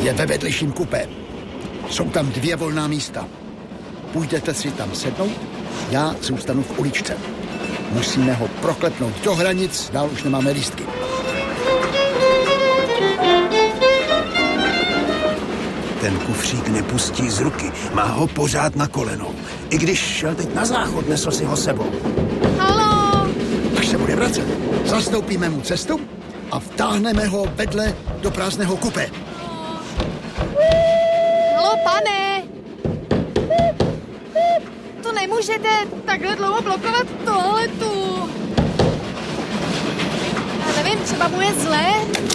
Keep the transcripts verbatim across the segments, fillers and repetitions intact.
je ve vedlejším kupé. Jsou tam dvě volná místa. Půjdete si tam sednout, já zůstanu v uličce. Musíme ho proklepnout do hranic, dál už nemáme lístky. Ten kufřík nepustí z ruky, má ho pořád na kolenou. I když šel teď na záchod, nesl si ho sebou. Haló! Až se bude vracet, zastoupíme mu cestu a vtáhneme ho vedle do prázdného kupé. Haló, pane! To nemůžete takhle dlouho blokovat toaletu. Já nevím, třeba mu je zlé.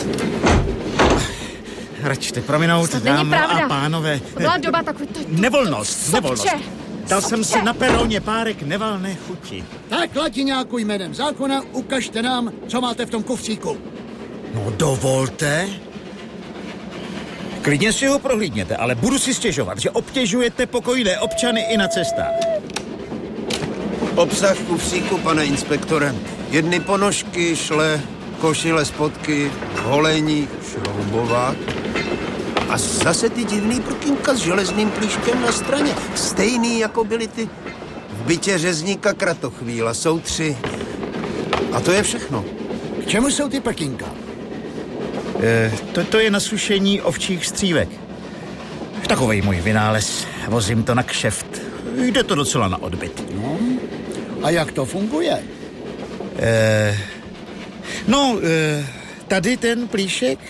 Račte prominout, dámy a pánové. To byla doba takový... To, to, nevolnost, to, nevolnost. Sobče. Dal Sobče. jsem si na peroně párek nevalné chuti. Tak, Latiňáku, jménem zákona, ukažte nám, co máte v tom kufříku. No dovolte. Klidně si ho prohlídněte, ale budu si stěžovat, že obtěžujete pokojné občany i na cestách. Obsah kufříku, pane inspektore. Jedny ponožky, šle, košile, spodky, holení, šroubovák. A zase ty divný prkínka s železným plíškem na straně. Stejný, jako byly ty v bytě řezníka Kratochvíla. Jsou tři. A to je všechno. K čemu jsou ty prkínka? E, to, to je na sušení ovčích střívek. Takovej můj vynález. Vozím to na kšeft. Jde to docela na odbyt. No, a jak to funguje? E, no, e, tady ten plíšek...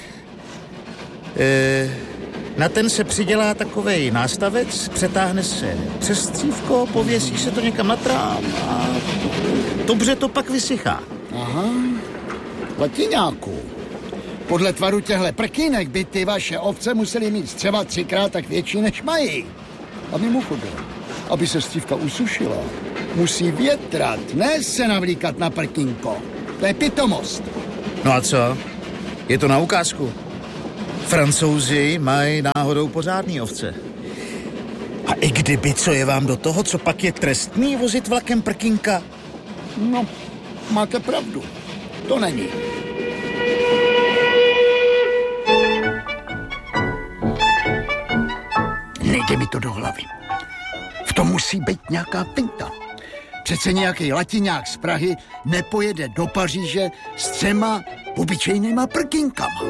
E, na ten se přidělá takovej nástavec, přetáhne se přes střívko, pověsí se to někam na trám a dobře to pak vysychá. Aha, Latiňáku, podle tvaru těchto prkínek by ty vaše ovce musely mít třeba třikrát tak větší, než mají. A mimochodem, aby se střívka usušila, musí větrat, ne se navlíkat na prkínko. To je pitomost. No a co? Je to na ukázku. Francouzi mají náhodou pořádný ovce. A i kdyby, co je vám do toho, co pak je trestný vozit vlakem prkínka? No, máte pravdu. To není. Nejde mi to do hlavy. V tom musí být nějaká finta. Přece nějaký Latiňák z Prahy nepojede do Paříže s třema obyčejnýma prkínkama.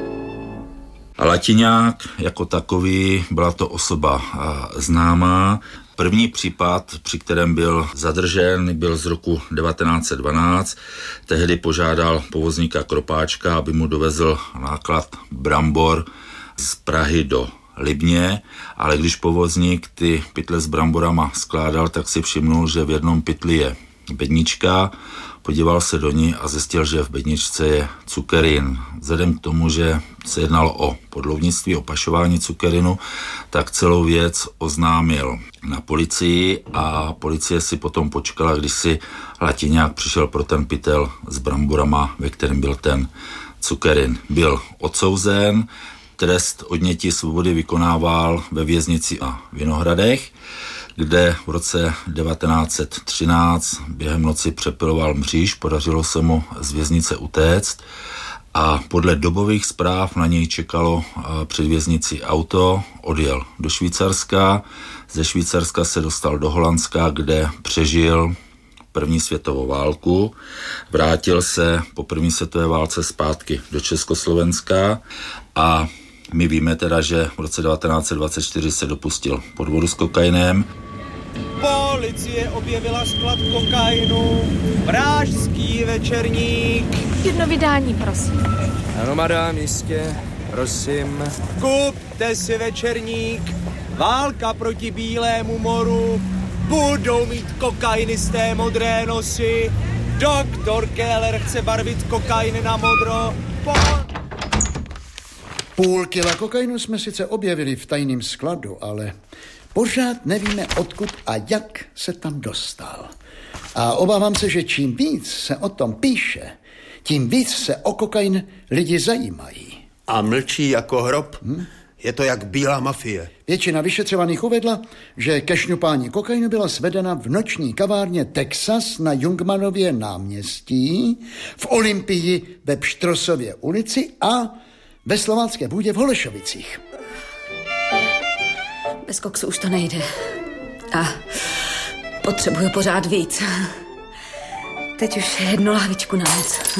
A Latiňák jako takový byla to osoba známá. První případ, při kterém byl zadržen, byl z roku devatenáct set dvanáct. Tehdy požádal povozníka Kropáčka, aby mu dovezl náklad brambor z Prahy do Libně, ale když povozník ty pytle s bramborama skládal, tak si všimnul, že v jednom pytli je bednička, podíval se do ní a zjistil, že v bedničce je cukerin. Vzhledem k tomu, že se jednalo o podloudnictví, o pašování cukerinu, tak celou věc oznámil na policii a policie si potom počkala, když si Latiňák přišel pro ten pytel s bramborama, ve kterém byl ten cukerin. Byl odsouzen, trest odnětí svobody vykonával ve věznici a Vinohradech, kde v roce devatenáct set třináct během noci přepiloval mříž, podařilo se mu z věznice utéct a podle dobových zpráv na něj čekalo před věznicí auto, odjel do Švýcarska, ze Švýcarska se dostal do Holandska, kde přežil první světovou válku, vrátil se po první světové válce zpátky do Československa a my víme teda, že v roce devatenáct set dvacet čtyři se dopustil podvodu s kokainem. Policie objevila sklad kokainu, Pražský večerník. Jedno vydání, prosím. Ano, madám, jistě, prosím. Kupte si večerník, válka proti Bílému moru, budou mít kokainisté modré nosy, doktor Keller chce barvit kokain na modro, po... Půl kila kokainu jsme sice objevili v tajném skladu, ale pořád nevíme, odkud a jak se tam dostal. A obávám se, že čím víc se o tom píše, tím víc se o kokain lidi zajímají. A mlčí jako hrob. Hm? Je to jak bílá mafie. Většina vyšetřovaných uvedla, že ke šňupání kokainu byla svedena v noční kavárně Texas na Jungmanově náměstí, v Olympii ve Pštrosově ulici a ve Slovácké Bůdě v Holešovicích. Bez koksu už to nejde. A potřebuju pořád víc. Teď už jednu lahvičku na noc.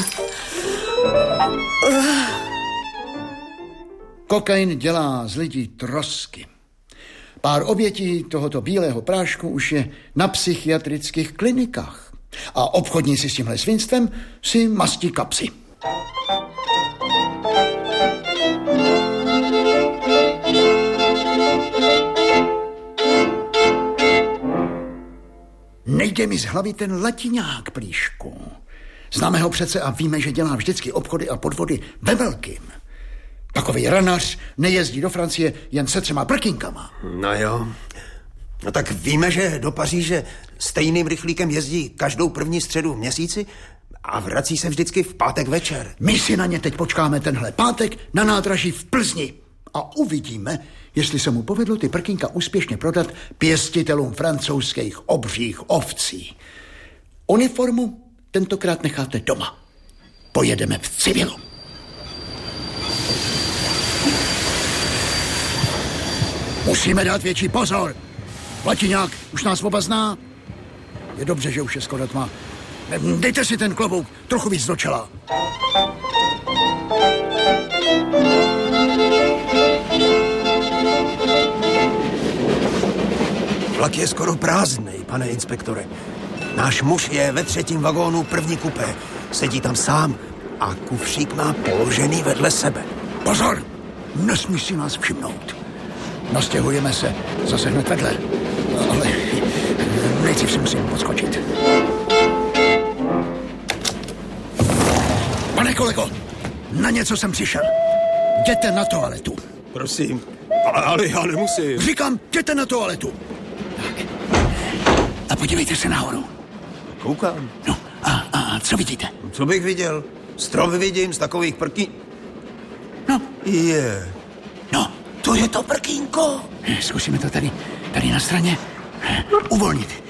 Kokain dělá z lidí trosky. Pár obětí tohoto bílého prášku už je na psychiatrických klinikách. A obchodníci s tímhle svinstvem si mastí kapsy. Nejde mi z hlavy ten Latiňák, Plíšku. Známe ho přece a víme, že dělá vždycky obchody a podvody ve velkým. Takový ranař nejezdí do Francie jen se třema prkinkama. No jo. No tak víme, že do Paříže stejným rychlíkem jezdí každou první středu v měsíci a vrací se vždycky v pátek večer. My si na ně teď počkáme tenhle pátek na nádraží v Plzni a uvidíme, jestli se mu povedlo ty prkínka úspěšně prodat pěstitelům francouzských obřích ovcí. Uniformu tentokrát necháte doma. Pojedeme v civilu. Musíme dát větší pozor. Latiňák už nás oba zná. Je dobře, že už je skoro tma. Dejte si ten klobouk trochu víc do čela. Vlak je skoro prázdnej, pane inspektore. Náš muž je ve třetím vagónu první kupé. Sedí tam sám a kufřík má položený vedle sebe. Pozor! Nesmí si nás všimnout. Nastěhujeme se zase hned vedle. Ale nejdřív si musím podskočit. Pane kolego, na něco jsem přišel. Jděte na toaletu. Prosím, ale, ale já nemusím. Říkám, jděte na toaletu. Tak. A podívejte se nahoru. Koukám. No, a, a co vidíte? Co bych viděl? Strop vidím z takových prkí... No. Je. No, to je to prkínko. Zkusíme to tady, tady na straně uvolnit.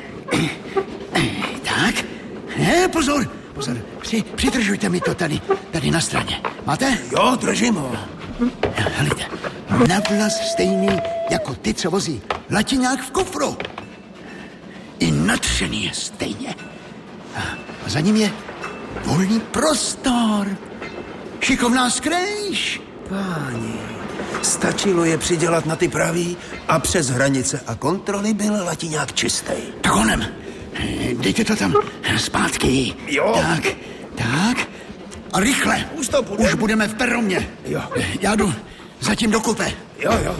Tak. Ne, pozor, pozor. Při, přidržujte mi to tady, tady na straně. Máte? Jo, držím ho. Helejte, na vlas stejný jako ty, co vozí Latiňák v kufru. I natřený je stejně. A, a za ním je volný prostor. Šikovná skrejš. Páni, stačilo je přidělat na ty pravý a přes hranice a kontroly byl Latiňák čistý. Tak honem, dejte to tam zpátky. Jo. Tak, tak. A rychle. Už to bude. Už budeme v peromě. Jo. Já jdu zatím do kupe. Jo, jo.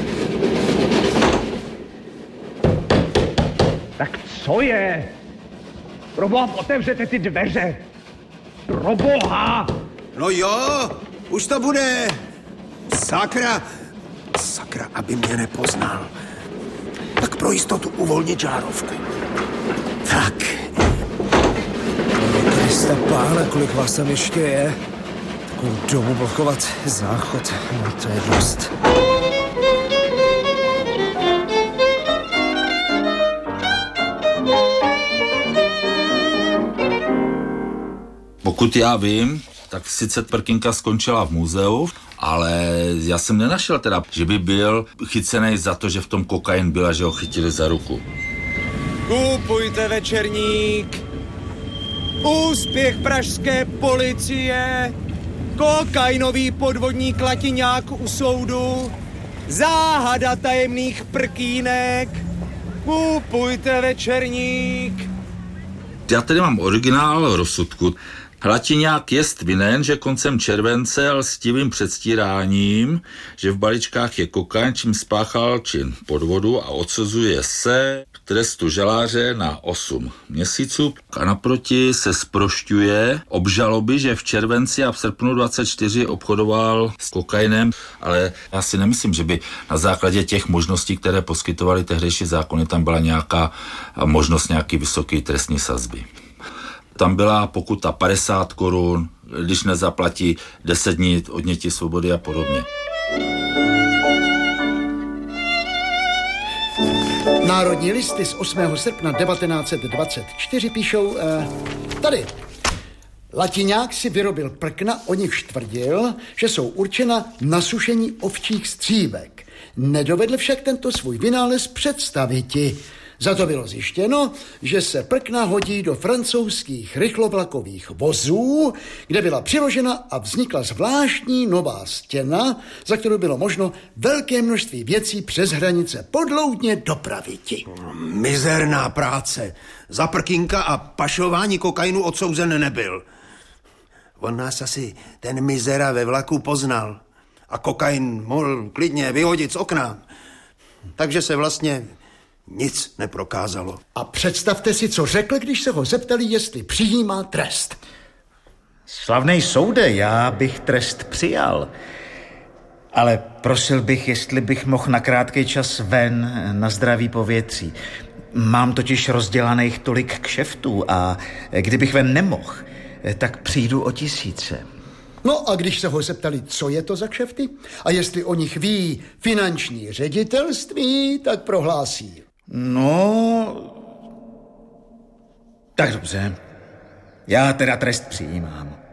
Tak co je? Proboha, otevřete ty dveře. Proboha! No jo, už to bude. Sakra. Sakra, aby mě nepoznal. Tak pro jistotu uvolnit žárovku. Tak. Krista pána, kolik vás tam ještě je? Takovou dobu blokovat záchod, no to je dost. Pokud já vím, tak sice prkinka skončila v muzeu, ale já jsem nenašel teda, že by byl chycený za to, že v tom kokain byl a že ho chytili za ruku. Kupujte Večerník. Úspěch pražské policie. Kokainový podvodník Latiňák u soudu. Záhada tajemných prkínek. Kupujte Večerník. Já tady mám originál rozsudku. Latiňák jest vinen, že koncem července lstivým předstíráním, že v balíčkách je kokain, čím spáchal čin podvodu a odsuzuje se k trestu žaláře na osm měsíců. A naproti se zprošťuje obžaloby, že v červenci a v srpnu dvacet čtyři obchodoval s kokainem, ale já si nemyslím, že by na základě těch možností, které poskytovaly tehdejší zákony, tam byla nějaká možnost nějaký vysoký trestní sazby. Tam byla pokuta padesát korun, když nezaplatí deset dní odnětí svobody a podobně. Národní listy z osmého srpna devatenáct set dvacet čtyři píšou eh, tady. Latiňák si vyrobil prkna, o nichž tvrdil, že jsou určena na sušení ovčích střívek. Nedovedl však tento svůj vynález představiti. Za to bylo zjištěno, že se prkna hodí do francouzských rychlovlakových vozů, kde byla přiložena a vznikla zvláštní nová stěna, za kterou bylo možno velké množství věcí přes hranice podloudně dopraviti. Mizerná práce. Za prkínka a pašování kokainu odsouzen nebyl. On nás asi ten mizera ve vlaku poznal a kokain mohl klidně vyhodit z okna. Takže se vlastně nic neprokázalo. A představte si, co řekl, když se ho zeptali, jestli přijímá trest. Slavnej soude, já bych trest přijal. Ale prosil bych, jestli bych mohl na krátký čas ven na zdravý povětří. Mám totiž rozdělaných tolik kšeftů a kdybych ven nemohl, tak přijdu o tisíce. No a když se ho zeptali, co je to za kšefty a jestli o nich ví finanční ředitelství, tak prohlásí. No, tak dobře. Já teda trest přijímám.